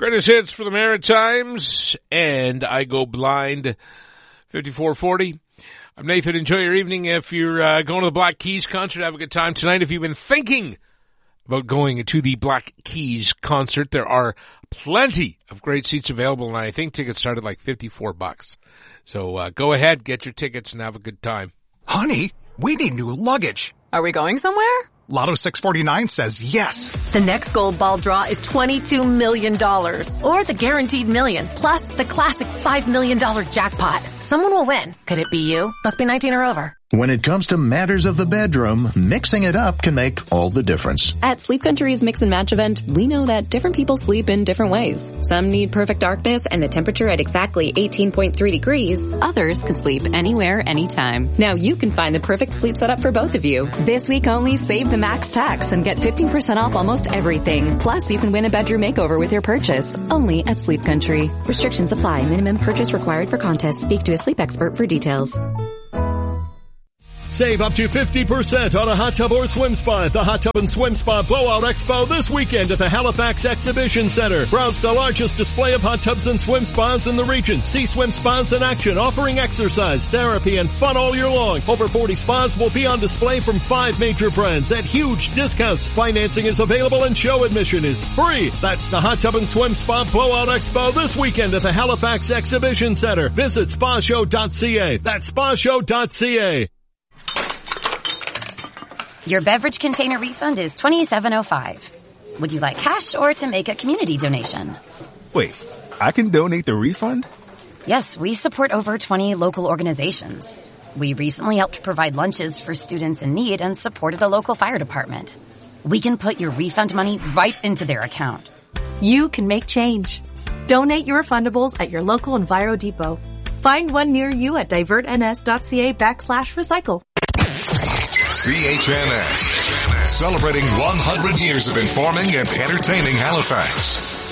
Greatest hits for the Maritimes, and I Go Blind, 5440. I'm Nathan. Enjoy your evening. If you're going to the Black Keys concert, have a good time tonight. If you've been thinking about going to the Black Keys concert, there are plenty of great seats available, and I think tickets start at like $54. So go ahead, get your tickets, and have a good time. Honey, we need new luggage. Are we going somewhere? Lotto 649 says yes. The next gold ball draw is $22 million. Or the guaranteed million, plus the classic $5 million jackpot. Someone will win. Could it be you? Must be 19 or over. When it comes to matters of the bedroom, mixing it up can make all the difference. At Sleep Country's Mix and Match event, we know that different people sleep in different ways. Some need perfect darkness and the temperature at exactly 18.3 degrees. Others can sleep anywhere, anytime. Now you can find the perfect sleep setup for both of you. This week only, save the max tax and get 15% off almost everything. Plus, you can win a bedroom makeover with your purchase. Only at Sleep Country. Restrictions apply. Minimum purchase required for contest. Speak to a sleep expert for details. Save up to 50% on a hot tub or swim spa at the Hot Tub and Swim Spa Blowout Expo this weekend at the Halifax Exhibition Center. Browse the largest display of hot tubs and swim spas in the region. See swim spas in action, offering exercise, therapy, and fun all year long. Over 40 spas will be on display from 5 major brands at huge discounts. Financing is available and show admission is free. That's the Hot Tub and Swim Spa Blowout Expo this weekend at the Halifax Exhibition Center. Visit spashow.ca. That's spashow.ca. Your beverage container refund is $27.05. Would you like cash or to make a community donation? Wait, I can donate the refund? Yes, we support over 20 local organizations. We recently helped provide lunches for students in need and supported a local fire department. We can put your refund money right into their account. You can make change. Donate your refundables at your local Enviro Depot. Find one near you at divertns.ca/recycle. CHNS, celebrating 100 years of informing and entertaining Halifax.